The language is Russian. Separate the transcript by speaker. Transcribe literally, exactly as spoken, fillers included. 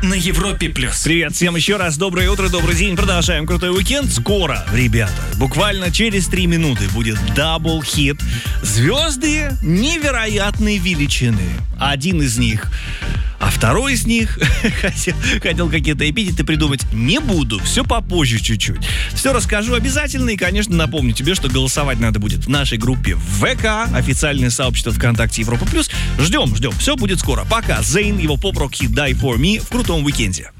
Speaker 1: на Европе плюс.
Speaker 2: Привет всем еще раз, доброе утро, добрый день. Продолжаем крутой уикенд. Скоро, ребята, буквально через три минуты будет дабл-хит. Звезды невероятной величины. Один из них, а второй из них, хотел, хотел какие-то эпитеты придумать, не буду, все попозже чуть-чуть. Все расскажу обязательно и, конечно, напомню тебе, что голосовать надо будет в нашей группе в ВК, официальное сообщество ВКонтакте Европа Плюс. Ждем, ждем, все будет скоро. Пока, Зейн, его поп-рок хит Die For Me в крутом уикенде.